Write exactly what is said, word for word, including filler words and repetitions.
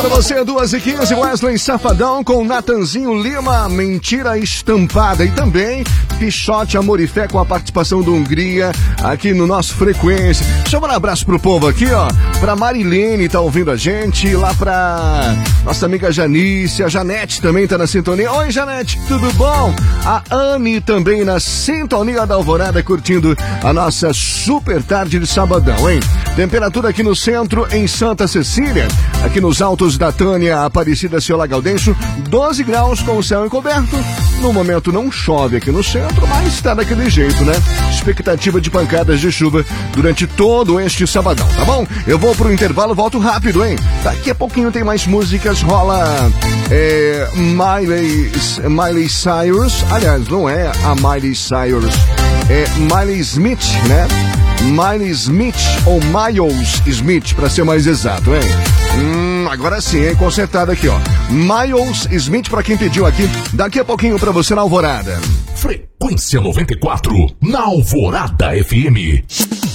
Para você, duas e quinze, Wesley Safadão com Natanzinho Lima, Mentira Estampada. E também Pichote Amor e Fé com a participação do Hungria aqui no nosso Frequência. Deixa eu mandar um abraço pro povo aqui, ó. Pra Marilene, tá ouvindo a gente. Lá pra nossa amiga Janice, a Janete também tá na sintonia. Oi, Janete, tudo bom? A Anne também na sintonia da Alvorada, curtindo a nossa super tarde de sabadão, hein? Temperatura aqui no centro, em Santa Cecília, aqui nos altos da Tânia, Aparecida, Ciola Gaudêncio, doze graus com o céu encoberto. No momento não chove aqui no centro, mas tá daquele jeito, né? Expectativa de pancadas de chuva durante todo este sabadão, tá bom? Eu vou pro intervalo, volto rápido, hein? Daqui a pouquinho tem mais músicas, rola é, Miley, Miley Cyrus, aliás, não é a Miley Cyrus, é Miley Smith, né? Miley Smith ou Miles Smith, pra ser mais exato, hein? Hum, agora sim, hein? Consertado aqui, ó. Miles Smith, pra quem pediu aqui, daqui a pouquinho pra você na Alvorada. Frequência noventa e quatro, na Alvorada F M.